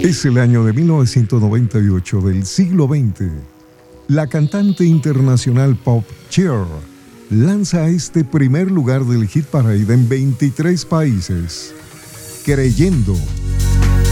Es el año de 1998 del siglo XX. La cantante internacional pop Cher lanza este primer lugar del Hit Parade en 23 países, Creyendo.